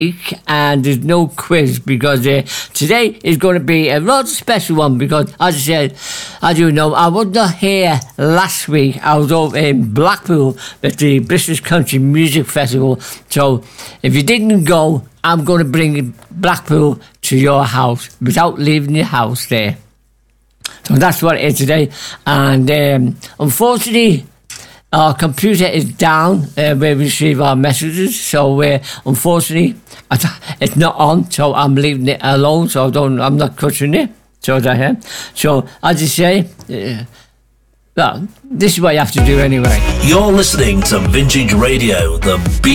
and there's no quiz because today is going to be a rather special one because, as I said, as you know, I was not here last week. I was over in Blackpool at the British Country Music Festival. So if you didn't go, I'm going to bring Blackpool to your house without leaving your house there. So that's what it is today. And unfortunately, our computer is down where we receive our messages, so unfortunately it's not on, so I'm leaving it alone, so I'm not touching it. So as you say, well, this is what you have to do anyway. You're listening to Vintage Radio, the